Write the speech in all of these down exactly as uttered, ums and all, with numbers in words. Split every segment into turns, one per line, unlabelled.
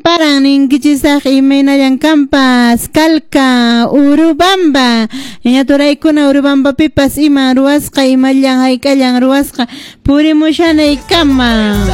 paran ninkichis imaynayan kampas kalka Urubamba ña turaykuna Urubamba pipas ima ruwasqa imallan haykallan ruwasqa purimushanaykama.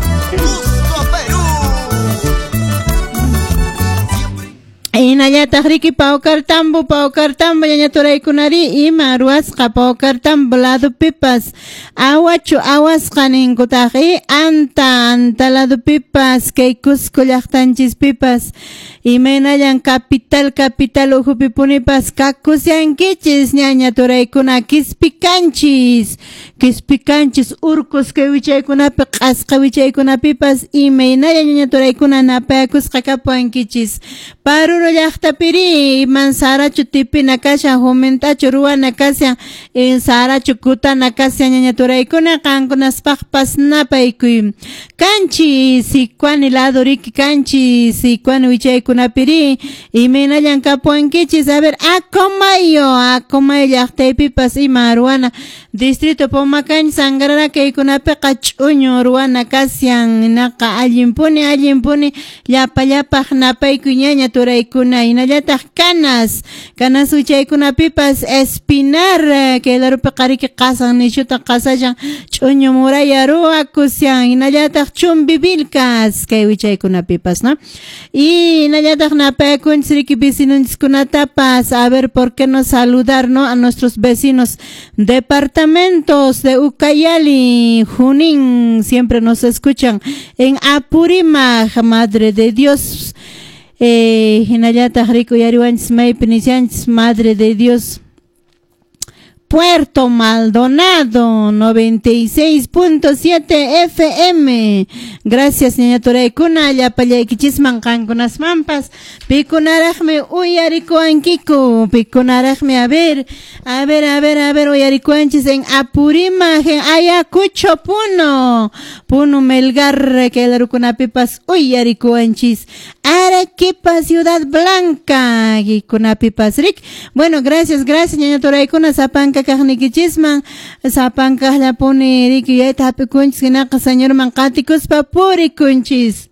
Inallataq riki pawkartambo pawkartambo ñaña turaykunari ima ruwasqa pawkartambo lado pipas awachu awasqa ninkutaq y anta anta lado pipas kay Cusco llaqtanchis pipas imaynallan capital capital uhupipunipas kakusyankichis ñaña turaykuna kispikanchis kispikanchis urkus kay wichaykunapi q'asqa wichaykunapipas imaynallan ñaña turaykuna napayakusqa kapuankichis paruru llaqtapiri mansarachu tipina kashan humentachu ruwana kashan sarachu kutana kashan ñaña turaykuna qankunaspaqpas napaykuy kanchi sikuani lado riki kanchi sikuani wichaykunapiri imaynallan kapuankichis a ver Acomayo Acomayo llaqtaypipas ima ruwana distrito Pumakanchi Sangrara kaykunapiqa ch'uñu ruwana kasyan naqa allimpuni allimpuni llapa llapaq napaykuy ñaña turaykuna hinallataq Canas Canas wichaykunapipas Espinar kaylarupiqa riki qasan nishuta qasashan ch'uñu muralla ruwakusyan hinallataq Chumbivilcas kay wichaykunapipas no y hinallataq napaykunchis riki vecinunchiskunatapas a ver por qué no saludar no a nuestros vecinos departamentos de Ucayali Junín siempre nos escuchan en Apurímac Madre de Dios eh hinallataq riku yariwanchis maypi nishanchis Madre de Dios Puerto Maldonado noventa y seis punto siete F M. Gracias ñaña turaykuna llapallaykichis qankunas mampas pikunaraqmi uyarikuankiku pikunaraqmi a ver a ver a ver a ver uyarikuanchis en Apurímac en Ayacucho Puno Puno Melgar kaylarukunapipas uyarikuanchis Arequipa Ciudad Blanca kikunapipas rik bueno gracias gracias ñaña turaykuna sapanka kaqnikichisman sapankaqllapuni riki yayta hapikunchis hinaqa señor manqatikuspa purikunchis